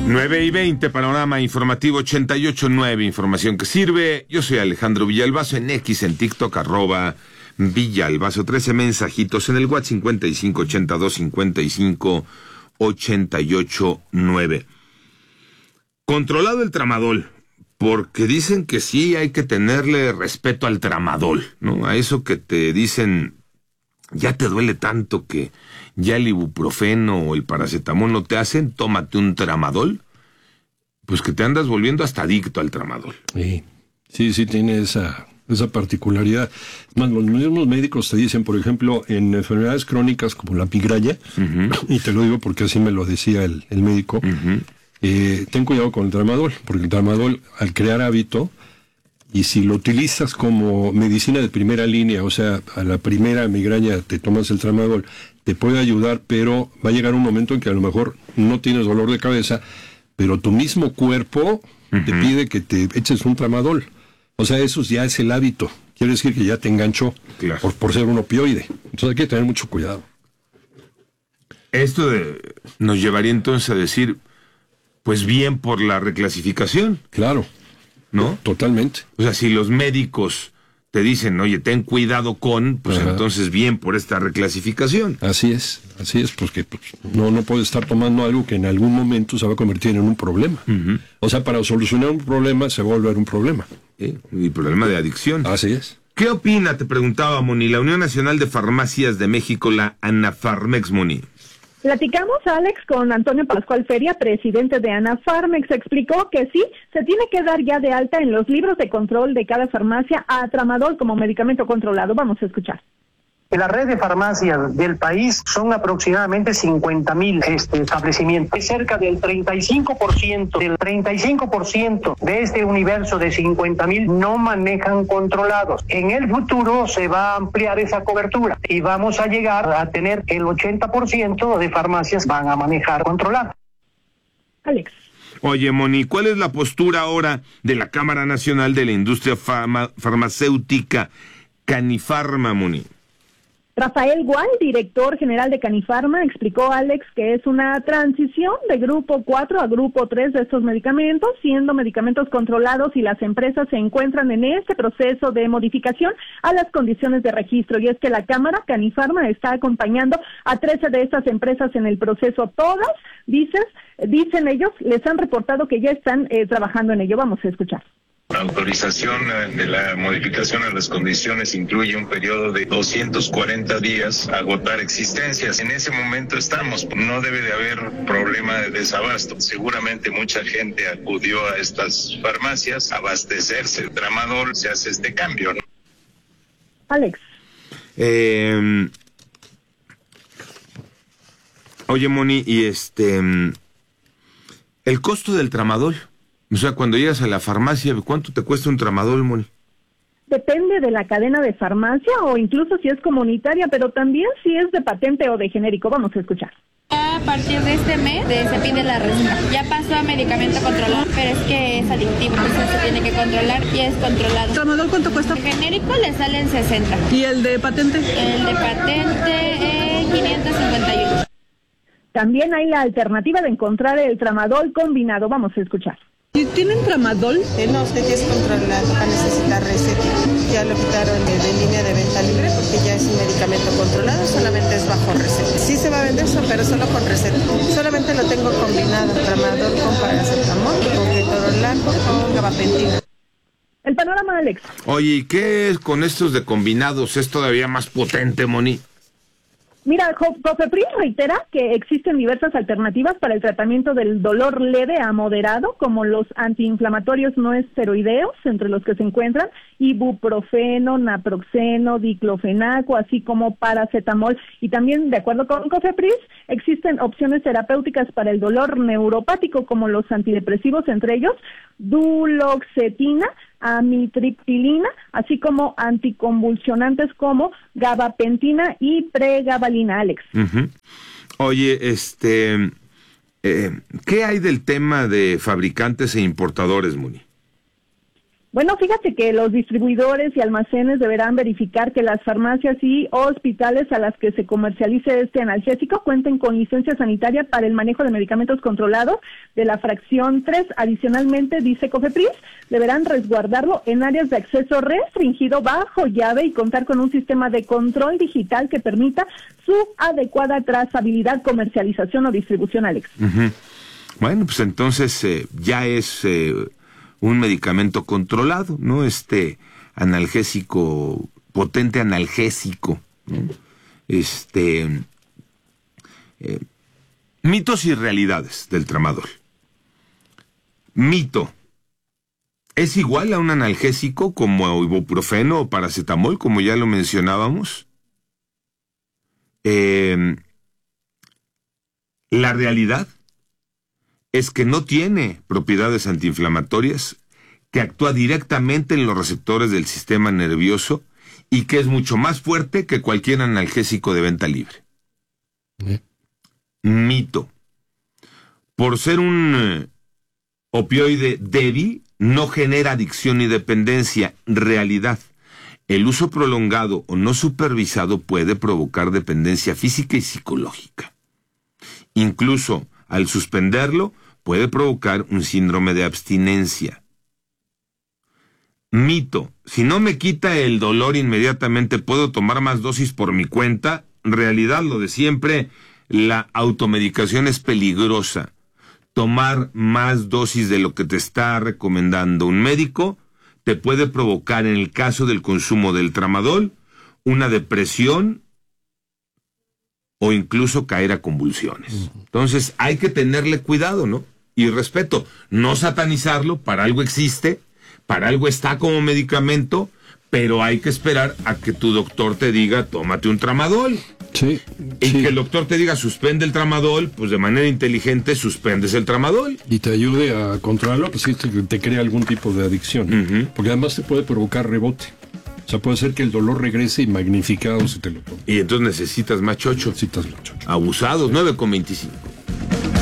9:20, panorama informativo 88.9, información que sirve. Yo soy Alejandro Villalbazo, en X, en TikTok, @Villalbazo. 13 mensajitos en el WhatsApp 5582-5588-9. Controlado el tramadol, porque dicen que sí hay que tenerle respeto al tramadol, ¿no? A eso que te dicen, ya te duele tanto que ya el ibuprofeno o el paracetamol no te hacen, tómate un tramadol, pues que te andas volviendo hasta adicto al tramadol. Sí, tiene esa particularidad. Más, los mismos médicos te dicen, por ejemplo, en enfermedades crónicas como la migraña, y te lo digo porque así me lo decía el médico, ten cuidado con el tramadol, porque el tramadol, al crear hábito, y si lo utilizas como medicina de primera línea, o sea, a la primera migraña te tomas el tramadol, te puede ayudar, pero va a llegar un momento en que a lo mejor no tienes dolor de cabeza, pero tu mismo cuerpo te pide que te eches un tramadol. O sea, eso ya es el hábito. Quiere decir que ya te enganchó, claro, por ser un opioide. Entonces hay que tener mucho cuidado. Esto nos llevaría entonces a decir, pues bien por la reclasificación. Claro. ¿No? Totalmente. O sea, si los médicos te dicen, oye, ten cuidado pues entonces bien por esta reclasificación. Así es, porque no puedes estar tomando algo que en algún momento se va a convertir en un problema. O sea, para solucionar un problema se va a volver un problema. Y problema de adicción. Así es. ¿Qué opina, te preguntaba, Moni, la Unión Nacional de Farmacias de México, la ANAFARMEX, Moni? Platicamos, Alex, con Antonio Pascual Feria, presidente de ANAFARMEX. Explicó que sí, se tiene que dar ya de alta en los libros de control de cada farmacia a tramadol como medicamento controlado. Vamos a escuchar. En la red de farmacias del país son aproximadamente 50,000 establecimientos. Cerca del 35% de este universo de 50,000 no manejan controlados. En el futuro se va a ampliar esa cobertura y vamos a llegar a tener el 80% de farmacias van a manejar controlados. Alex. Oye, Moni, ¿cuál es la postura ahora de la Cámara Nacional de la Industria Farmacéutica, Canifarma, Moni? Rafael Gual, director general de Canifarma, explicó, Alex, que es una transición de grupo 4 a grupo 3 de estos medicamentos, siendo medicamentos controlados, y las empresas se encuentran en este proceso de modificación a las condiciones de registro. Y es que la Cámara Canifarma está acompañando a 13 de estas empresas en el proceso. Todas, dicen ellos, les han reportado que ya están trabajando en ello. Vamos a escuchar. La autorización de la modificación a las condiciones incluye un periodo de 240 días a agotar existencias. En ese momento estamos, no debe de haber problema de desabasto. Seguramente mucha gente acudió a estas farmacias a abastecerse el tramadol, se hace este cambio, ¿no? Alex. Oye, Moni, y el costo del tramadol. O sea, cuando llegas a la farmacia, ¿cuánto te cuesta un tramadol, Moni? Depende de la cadena de farmacia o incluso si es comunitaria, pero también si es de patente o de genérico. Vamos a escuchar. A partir de este mes se pide la receta. Ya pasó a medicamento controlado, pero es que es adictivo, entonces se tiene que controlar y es controlado. ¿El tramadol cuánto cuesta? El genérico le sale en 60. ¿Y el de patente? El de patente 551. También hay la alternativa de encontrar el tramadol combinado. Vamos a escuchar. ¿Y tienen tramadol? No, usted ya es controlado, va a necesitar receta. Ya lo quitaron de línea de venta libre porque ya es un medicamento controlado, solamente es bajo receta. Sí se va a vender eso, pero solo con receta. Solamente lo tengo combinado, tramadol con paracetamol, con ketorolac, con gabapentina. El panorama, Alex. Oye, ¿y qué es con estos de combinados? ¿Es todavía más potente, Moni? Mira, COFEPRIS reitera que existen diversas alternativas para el tratamiento del dolor leve a moderado, como los antiinflamatorios no esteroideos, entre los que se encuentran ibuprofeno, naproxeno, diclofenaco, así como paracetamol. Y también, de acuerdo con COFEPRIS, existen opciones terapéuticas para el dolor neuropático, como los antidepresivos, entre ellos duloxetina, amitriptilina, así como anticonvulsionantes como gabapentina y pregabalina, Alex. Oye, ¿qué hay del tema de fabricantes e importadores, Moni? Bueno, fíjate que los distribuidores y almacenes deberán verificar que las farmacias y hospitales a las que se comercialice este analgésico cuenten con licencia sanitaria para el manejo de medicamentos controlados de la fracción 3. Adicionalmente, dice COFEPRIS, deberán resguardarlo en áreas de acceso restringido bajo llave y contar con un sistema de control digital que permita su adecuada trazabilidad, comercialización o distribución, Alex. Uh-huh. Bueno, pues entonces ya es un medicamento controlado, ¿no? Analgésico, potente analgésico, ¿no? Mitos y realidades del tramadol. Mito. ¿Es igual a un analgésico como ibuprofeno o paracetamol, como ya lo mencionábamos? La realidad es que no tiene propiedades antiinflamatorias, que actúa directamente en los receptores del sistema nervioso y que es mucho más fuerte que cualquier analgésico de venta libre. Mito. Por ser un opioide débil, no genera adicción ni dependencia. Realidad. El uso prolongado o no supervisado puede provocar dependencia física y psicológica. Incluso al suspenderlo, puede provocar un síndrome de abstinencia. Mito. Si no me quita el dolor inmediatamente, ¿puedo tomar más dosis por mi cuenta? Realidad, lo de siempre, la automedicación es peligrosa. Tomar más dosis de lo que te está recomendando un médico te puede provocar, en el caso del consumo del tramadol, una depresión o incluso caer a convulsiones. Entonces hay que tenerle cuidado, ¿no? Y respeto, no satanizarlo, para algo existe, para algo está como medicamento, pero hay que esperar a que tu doctor te diga, tómate un tramadol. Sí. Y que el doctor te diga, suspende el tramadol, pues de manera inteligente suspendes el tramadol. Y te ayude a controlarlo, pues si te crea algún tipo de adicción. Uh-huh. Porque además te puede provocar rebote. O sea, puede ser que el dolor regrese y magnificado si te lo tomas. Y entonces necesitas más chocho. Necesitas más chocho. Abusados, 9:25.